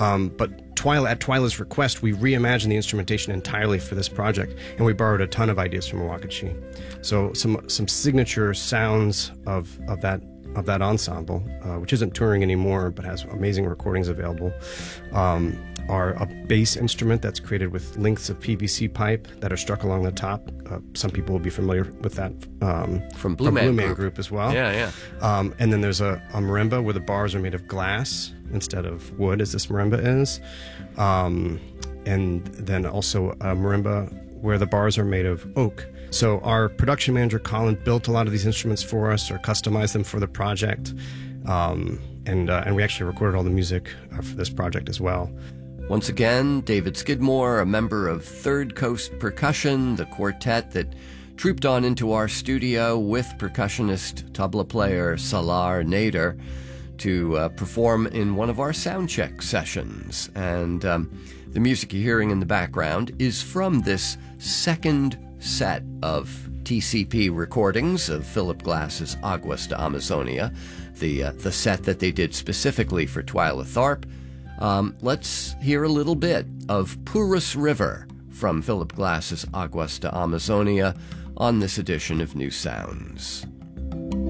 But at Twyla's request, we reimagined the instrumentation entirely for this project, and we borrowed a ton of ideas from Mawakachi. So some signature sounds of that ensemble, which isn't touring anymore but has amazing recordings available, are a bass instrument that's created with lengths of PVC pipe that are struck along the top. Some people will be familiar with that from Blue Man Group as well. Yeah. And then there's a marimba where the bars are made of glass instead of wood, as this marimba is. And then also a marimba where the bars are made of oak. So our production manager, Colin, built a lot of these instruments for us or customized them for the project. And we actually recorded all the music for this project as well. Once again, David Skidmore, a member of Third Coast Percussion, the quartet that trooped on into our studio with percussionist, tabla player Salar Nader to perform in one of our sound check sessions. And the music you're hearing in the background is from this second set of TCP recordings of Philip Glass's Aguas de Amazonia, the set that they did specifically for Twyla Tharp. Let's hear a little bit of Purus River from Philip Glass's Aguas de Amazonia on this edition of New Sounds.